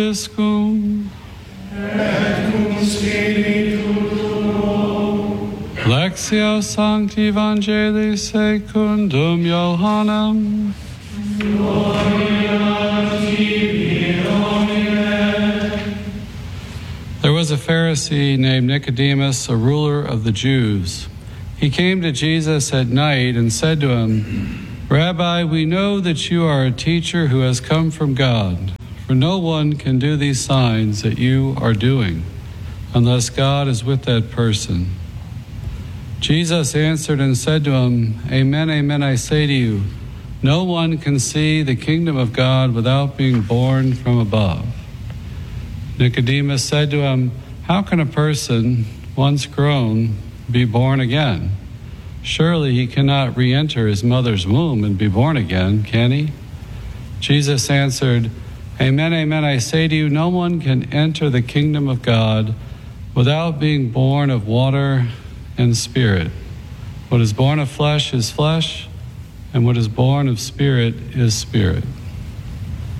Vobiscum. Et cum spiritu tuo. Lectio Sancti Evangelii secundum Johannem. Gloria tibi, Domine. There was a Pharisee named Nicodemus, a ruler of the Jews. He came to Jesus at night and said to him, Rabbi, we know that you are a teacher who has come from God, for no one can do these signs that you are doing unless God is with that person. Jesus answered and said to him, Amen, amen, I say to you, no one can see the kingdom of God without being born from above. Nicodemus said to him, How can a person, once grown, be born again? Surely he cannot re-enter his mother's womb and be born again, can he? Jesus answered, Amen, amen, I say to you, no one can enter the kingdom of God without being born of water and spirit. What is born of flesh is flesh, and what is born of spirit is spirit.